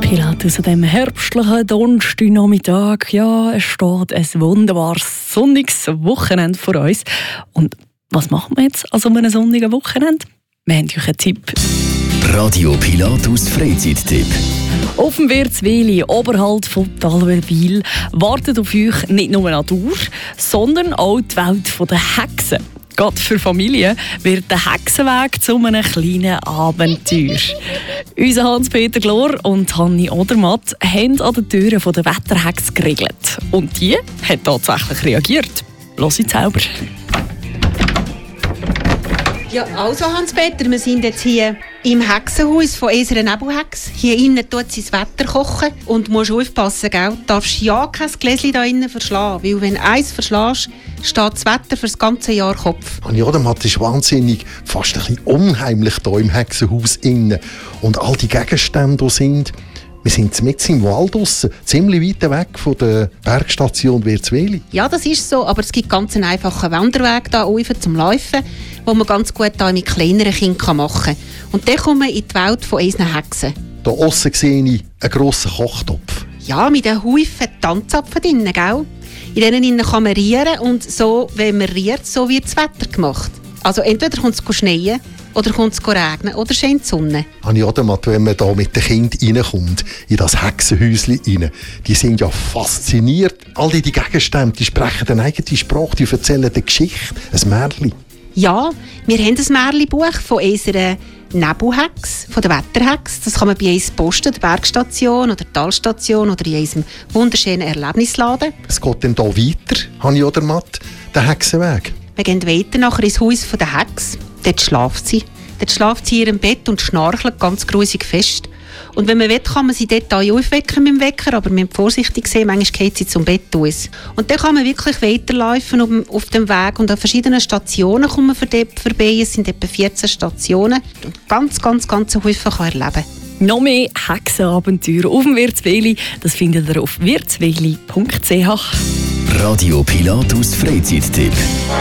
Pilatus an diesem herbstlichen Donnerstagnachmittag. Ja, es steht ein wunderbares sonniges Wochenende vor uns. Und was machen wir jetzt an so einem sonnigen Wochenende? Wir haben euch einen Tipp. Radio Pilatus Freizeittipp. Auf dem Wirtswili oberhalb von Talwerwil wartet auf euch nicht nur Natur, sondern auch die Welt der Hexen. Gerade für Familien wird der Hexenweg zu einem kleinen Abenteuer. Unser Hans-Peter Glor und Hanni Odermatt haben an den Türen der Wetterhex geregelt. Und die hat tatsächlich reagiert. Los jetzt selber. Ja, also Hans-Peter, wir sind jetzt hier im Hexenhaus von unserer Nebelhex. Hier innen tut sie das Wetter kochen und musst aufpassen, gell? Du darfst ja kein Gläschen da innen verschlagen, weil wenn du eins verschlägst, steht das Wetter für das ganze Jahr Kopf. Hanni Odermatt ist wahnsinnig, fast ein bisschen unheimlich hier im Hexenhaus innen. Und all die Gegenstände, die sind, wir sind mitten im Wald draussen, ziemlich weit weg von der Bergstation Wirtswili. Ja, das ist so, aber es gibt ganz einen einfachen Wanderweg hier oben zum Laufen, wo man ganz gut hier mit kleineren Kindern machen kann. Und dann kommen wir in die Welt von unseren Hexen. Hier aussen sehe ich einen grossen Kochtopf. Ja, mit einem Haufen Tanzapfen drin, gell? In denen kann man rieren und so, wenn man riert, so wird das Wetter gemacht. Also entweder kommt es schneien, oder kommt es regnen, oder scheint die Sonne. Hanni Odermatt, wenn man hier mit den Kindern reinkommt, in das Hexenhäuschen rein, die sind ja fasziniert. All die Gegenstände, die sprechen eine eigene Sprache, die erzählen eine Geschichte, ein Märchen. Ja, wir haben ein Märchenbuch von unserer Nebelhex, von der Wetterhex. Das kann man bei uns posten, der Bergstation oder der Talstation oder in unserem wunderschönen Erlebnisladen. Es geht dann hier weiter, Hanni Odermatt, der Hexenweg. Wir gehen weiter nachher ins Haus von der Hex. Dort schläft sie. Dort schläft sie in ihrem Bett und schnarchelt ganz grusig fest. Und wenn man will, kann man sie dort auch aufwecken mit dem Wecker, aber man muss vorsichtig sein, manchmal geht sie zum Bett aus. Und dann kann man wirklich weiterlaufen auf dem Weg und an verschiedenen Stationen kommt man vorbei. Es sind etwa 14 Stationen und ganz Häufen kann erleben. Noch mehr Hexenabenteuer auf dem Wirtswili, das findet ihr auf wirtswili.ch. Radio Pilatus Freizeittipp.